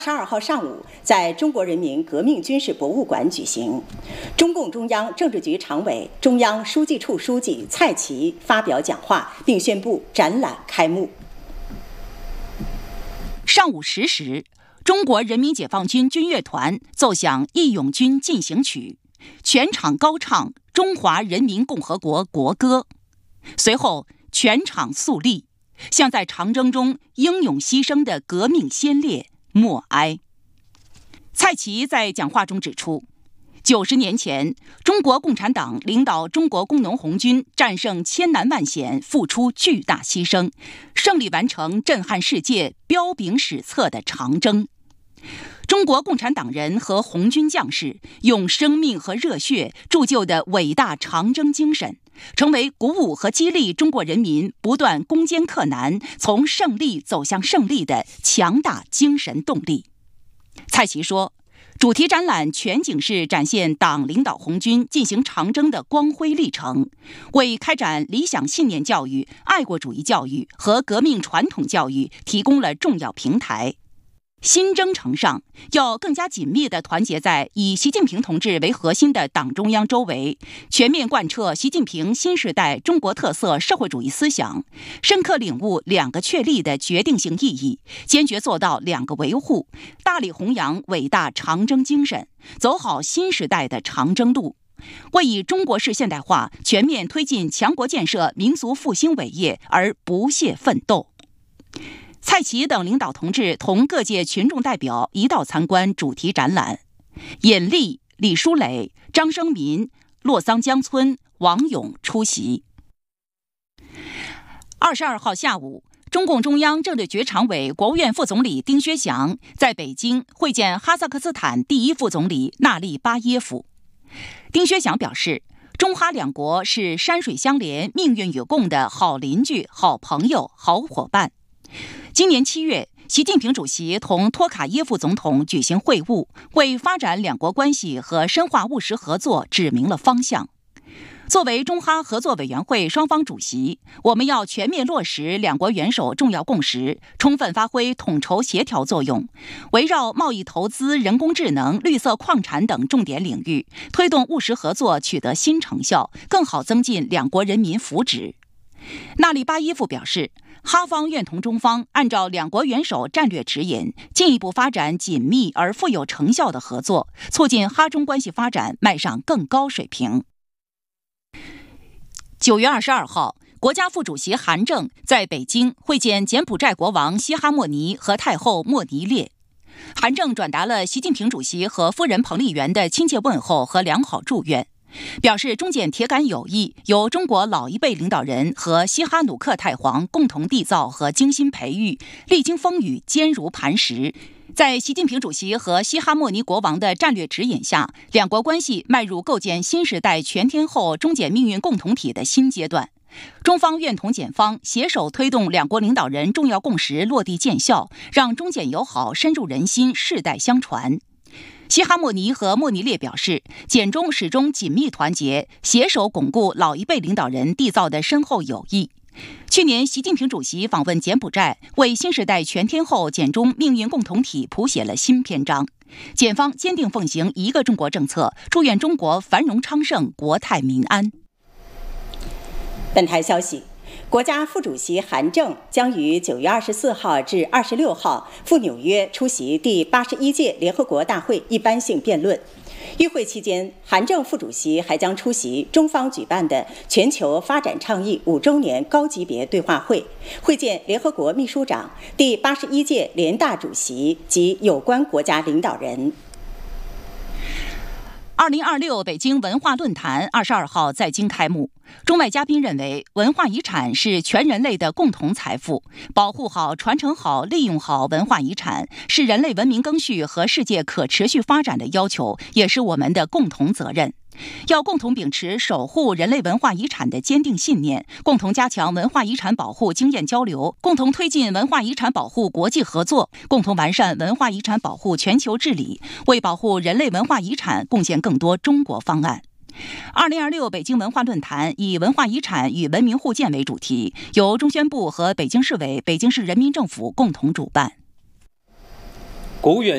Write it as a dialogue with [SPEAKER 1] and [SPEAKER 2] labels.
[SPEAKER 1] 22号上午，在中国人民革命军事博物馆举行。中共中央政治局常委、中央书记处书记蔡奇发表讲话，并宣布展览开幕。
[SPEAKER 2] 上午10时，中国人民解放军军乐团奏响《义勇军进行曲》，全场高唱中华人民共和国国歌。随后，全场肃立，向在长征中英勇牺牲的革命先烈默哀。蔡奇在讲话中指出，90年前，中国共产党领导中国工农红军战胜千难万险，付出巨大牺牲，胜利完成震撼世界、彪炳史册的长征。中国共产党人和红军将士用生命和热血铸就的伟大长征精神，成为鼓舞和激励中国人民不断攻坚克难、从胜利走向胜利的强大精神动力。蔡奇说，主题展览全景式展现党领导红军进行长征的光辉历程，为开展理想信念教育、爱国主义教育和革命传统教育提供了重要平台。新征程上，要更加紧密地团结在以习近平同志为核心的党中央周围，全面贯彻习近平新时代中国特色社会主义思想，深刻领悟2个确立的决定性意义，坚决做到2个维护，大力弘扬伟大长征精神，走好新时代的长征路，为以中国式现代化全面推进强国建设、民族复兴伟业而不懈奋斗。蔡奇等领导同志同各界群众代表一道参观主题展览，尹力、李书磊、张生民、洛桑江村、王勇出席。22号下午，中共中央政治局常委、国务院副总理丁薛祥在北京会见哈萨克斯坦第1副总理纳利巴耶夫。丁薛祥表示，中哈两国是山水相连、命运与共的好邻居、好朋友、好伙伴。今年7月，习近平主席同托卡耶夫总统举行会晤，为发展两国关系和深化务实合作指明了方向。作为中哈合作委员会双方主席，我们要全面落实两国元首重要共识，充分发挥统筹协调作用，围绕贸易投资、人工智能、绿色矿产等重点领域，推动务实合作取得新成效，更好增进两国人民福祉。纳利巴耶夫表示，哈方愿同中方按照两国元首战略指引，进一步发展紧密而富有成效的合作，促进哈中关系发展迈上更高水平。9月22号，国家副主席韩正在北京会见柬埔寨国王西哈莫尼和太后莫尼列。韩正转达了习近平主席和夫人彭丽媛的亲切问候和良好祝愿，表示中柬铁杆友谊由中国老一辈领导人和西哈努克太皇共同缔造和精心培育，历经风雨坚如磐石。在习近平主席和西哈莫尼国王的战略指引下，两国关系迈入构建新时代全天候中柬命运共同体的新阶段。中方愿同柬方携手推动两国领导人重要共识落地见效，让中柬友好深入人心，世代相传。西哈莫尼和莫尼列表示，柬中始终紧密团结，携手巩固老一辈领导人缔造的深厚友谊。去年，习近平主席访问柬埔寨，为新时代全天候柬中命运共同体谱写了新篇章。柬方坚定奉行一个中国政策，祝愿中国繁荣昌盛，国泰民安。
[SPEAKER 1] 本台消息，国家副主席韩正将于9月24号至26号赴纽约出席第81届联合国大会一般性辩论。与会期间，韩正副主席还将出席中方举办的全球发展倡议5周年高级别对话会，会见联合国秘书长、第81届联大主席及有关国家领导人。
[SPEAKER 2] 2026北京文化论坛22号在京开幕。中外嘉宾认为，文化遗产是全人类的共同财富，保护好、传承好、利用好文化遗产，是人类文明更续和世界可持续发展的要求，也是我们的共同责任。要共同秉持守护人类文化遗产的坚定信念，共同加强文化遗产保护经验交流，共同推进文化遗产保护国际合作，共同完善文化遗产保护全球治理，为保护人类文化遗产贡献更多中国方案。2026北京文化论坛以文化遗产与文明互鉴为主题，由中宣部和北京市委、北京市人民政府共同主办。
[SPEAKER 3] 国务院